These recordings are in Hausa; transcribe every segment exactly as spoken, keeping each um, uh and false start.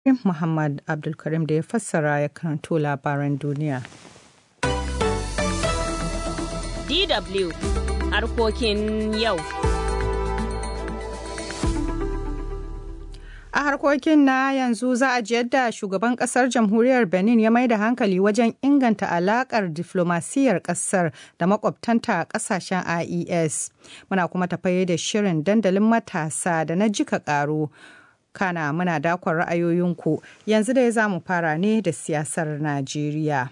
Muhammad Abdulkarim da ya fassara ya karanto labaran duniya. D W harkokin yau. A harkokin na yanzu za a ji yadda shugaban kasar jamhuriyar Benin ya mai da hankali wajen inganta alakar diflomasiyyar kasar da makwabtanta a kasashen I E S. Muna kuma tafaye da shirin dandalin matasa da na jika karo. Kana muna dakon ra'ayoyinku yanzu dai za mu fara ne da siyasar Najeriya.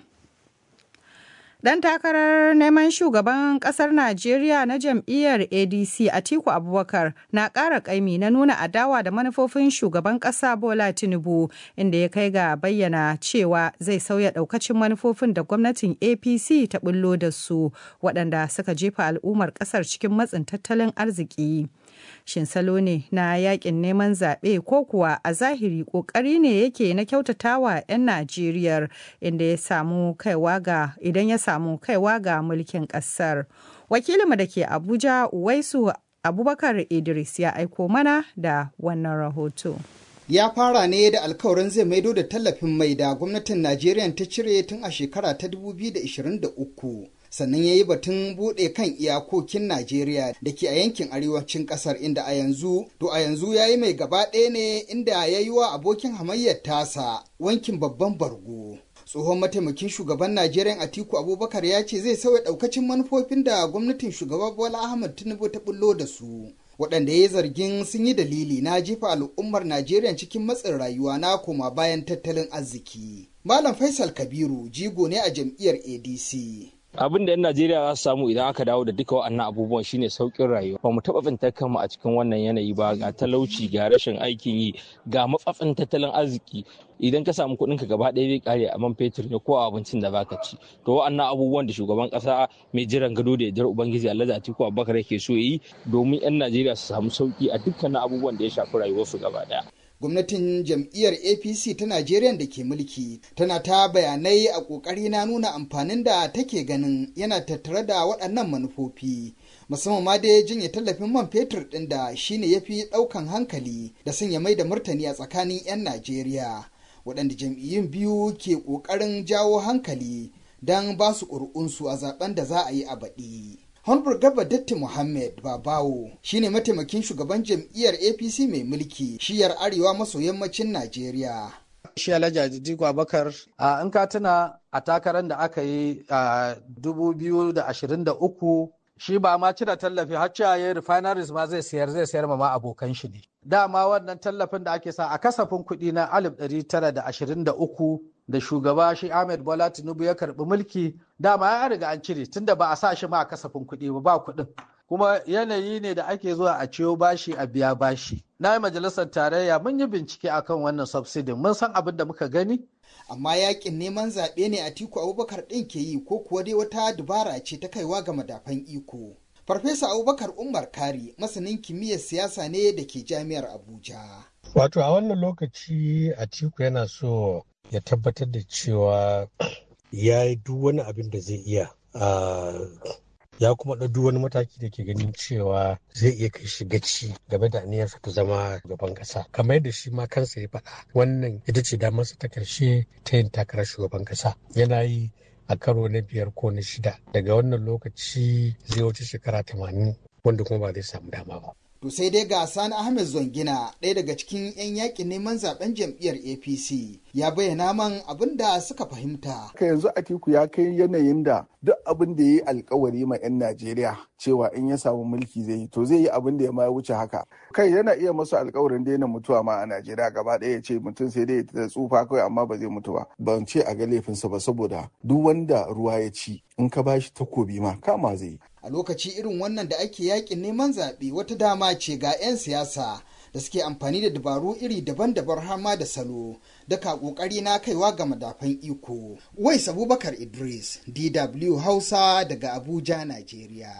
Dan takarar neman shugaban kasar Najeriya na jam'iyyar A D C Atiku Abubakar na ƙara ƙaimi na nuna adawa da manufofin shugaban ƙasa Bola Tinubu inda ya kai ga bayyana cewa zai sauya ɗaukacin manufofin da gwamnatin A P C ta bullo da su waɗanda suka jefa al'ummar ƙasar cikin matsin tattalin arziki. Shin salo ne na yakin neman zaɓe ko kuwa a zahiri ƙoƙari ne yake na kyautatawa 'yan Najeriya inda ya samu kaiwa ga idan ya samu kaiwa ga mulkin ƙasar. Wakilinmu da ke Abuja Uwaisu Abubakar Idris ya aiko mana da wannan rahoto. Ya fara ne da alkawarin zai maido da tallafin mai da gwamnatin Najeriya ta cire tun a shekara ta dubu biyu da ashirin da uku. Sannan ya yi batun buɗe kan iyakokin Najeriya da ke a yankin arewacin ƙasar inda a yanzu, to a yanzu ya yi mai gaba ɗaya ne inda ya yi wa abokin hamayyar tasa wankin babban bargo. Tsohon mataimakin shugaban Najeriya Atiku Abubakar ya ce zai sauya ɗaukacin manufofin da gwamnatin shugaba Bola Ahmed Tinubu ta bullo da su. Waɗanda ya yi zargin sun yi dalili na jefa al'ummar Najeriya cikin matsin rayuwa na koma bayan tattalin arziki. Malam Faisal Kabiru jigo ne a jam'iyyar A D C. Abin da 'yan Najeriya za su samu idan aka dawo da duka waɗannan abubuwan shine sauƙin rayuwa. Ba mu taɓa tsintar kanmu a cikin wannan yanayi ba, ga talauci, ga rashin aikin yi, ga matsatsin tattalin arziki. Idan ka samu kuɗinka gaba ɗaya zai ƙare a man fetur ne ko a abincin da baka ci. To waɗannan abubuwan da shugaban ƙasa mai jiran gado da yardar Ubangiji Alhaji Atiku Abubakar yake so yi domin 'yan Najeriya su samu sauƙi a dukkanin abubuwan da ya shafi rayuwarsu gaba ɗaya. Gwamnatin jam'iyyar A P C ta Najeriya da ke mulki tana ta bayanai a ƙoƙari na nuna amfanin da take ganin yana tattare da waɗannan manufofi. Musamman ma dai jinye tallafin man fetur ɗin da shine ya fi ɗaukan hankali da sanya mai da martani a tsakanin 'yan Najeriya. Waɗanda jam'iyyun biyu ke ƙoƙarin jawo hankali don ba su ƙuri'unsu a zaben da za a yi a baɗi. Honorable Garba Datti Muhammad Babawo shine mataimakin shugaban jam'iyyar A P C mai mulki shiyar arewa maso yammacin Najeriya. Shi Alhaji Atiku Abubakar in ka tuna a takarar da aka yi a dubu biyu da ashirin da uku shi ba ma cire tallafi har cewa ya refineries ma zai sayar zai sayar ma abokan shi ne. Dama wannan tallafin da ake sa a kasafin kuɗi na alif ɗari tara da ashirin da uku da shugaba shi Ahmed Bola Tinubu ya karbi mulki dama ya riga an cire tunda ba a sa shi ma a kasafin kuɗi ba ba kuɗin kuma yanayi ne da ake zuwa a ciyo bashi a biya bashi. Na yi majalisar tarayya mun yi bincike akan wannan subsidy mun san abin da muka gani. Amma yakin neman zaɓe ne Atiku Abubakar ɗin ke yi ko kuwa dai wata dubara ce ta kaiwa ga madafan iko. Farfesa Abubakar Umar Kari masanin kimiyyar siyasa ne da ke jami'ar Abuja. Wato a wannan lokaci Atiku yana so ya tabbatar da cewa ya yi duk wani abin da zai iya ya kuma ɗau duk wani mataki da ke ganin cewa zai iya kai shi gaci game da aniyarsa ta zama gaban ƙasa kamar yadda shi ma kansa ya faɗa wannan ita ce damarsa ta ƙarshe ta yin takarar shugaban ƙasa yana yi a karo na biyar ko na shida daga wannan lokaci zai wuce shekara tamanin wanda kuma ba zai samu dama ba. To sai dai ga Sani Ahmed Zongina ɗaya daga cikin 'yan yakin neman zaben jam'iyyar A P C ya bayyana man abin da suka fahimta. Ka yanzu Atiku ya kai yanayin da duk abin da ya yi alkawari ma 'yan Najeriya cewa in ya samu mulki zai yi to zai yi abin da ya ma wuce haka. Kai yana iya masu alkawarin daina mutuwa ma a Najeriya gaba ɗaya ya ce mutum sai dai ya tsufa kawai amma ba zai mutu ba. Ban ce a ga laifinsa ba saboda duk wanda ruwa ya ci in ka bashi takobi ma kama zai yi. A lokaci irin wannan da ake yakin neman zaɓe wata dama ce ga 'yan siyasa da suke amfani da dabaru iri daban-daban har ma da salo daga ƙoƙari na kaiwa ga madafan iko. Wais Abubakar Idris, D W Hausa daga Abuja, Najeriya.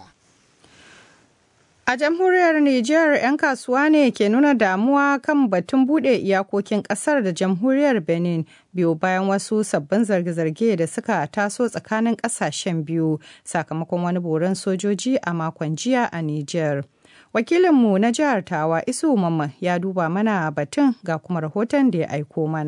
A jamhuriyar Nijar 'yan kasuwa ne ke nuna damuwa kan batun bude iyakokin kasar da jamhuriyar Benin biyu bayan wasu sabbin zarge-zarge da suka taso tsakanin kasashen biyu sakamakon wani boron sojoji a makon jiya a Nijar. Wakilinmu na jihar Tawa Isu Mamman ya duba mana batun ga kuma rahoton da ya aiko mana.